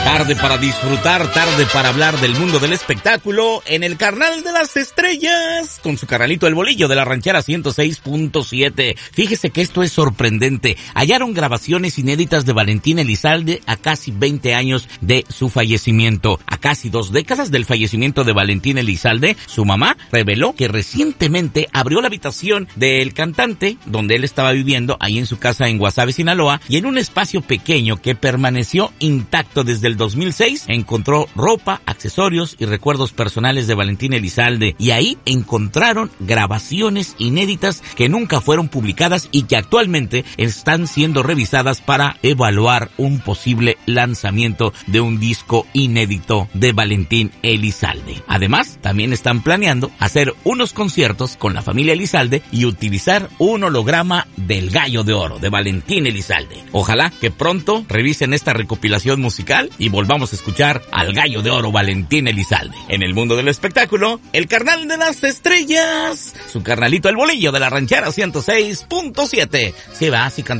Tarde para disfrutar, tarde para hablar del mundo del espectáculo en el Carnal de las Estrellas, con su carnalito El Bolillo de la Ranchera 106.7. Fíjese que esto es sorprendente. Hallaron grabaciones inéditas de Valentín Elizalde a casi 20 años de su fallecimiento. A casi 2 décadas del fallecimiento de Valentín Elizalde, su mamá reveló que recientemente abrió la habitación del cantante, donde él estaba viviendo, ahí en su casa en Guasave, Sinaloa, y en un espacio pequeño que permaneció intacto desde el 2006, encontró ropa, accesorios y recuerdos personales de Valentín Elizalde, y ahí encontraron grabaciones inéditas que nunca fueron publicadas y que actualmente están siendo revisadas para evaluar un posible lanzamiento de un disco inédito de Valentín Elizalde. Además, también están planeando hacer unos conciertos con la familia Elizalde y utilizar un holograma del Gallo de Oro de Valentín Elizalde. Ojalá que pronto revisen esta recopilación musical y volvamos a escuchar al Gallo de Oro Valentín Elizalde. En el mundo del espectáculo, el Carnal de las Estrellas, su carnalito El Bolillo de la Ranchera 106.7. Se va así cantando.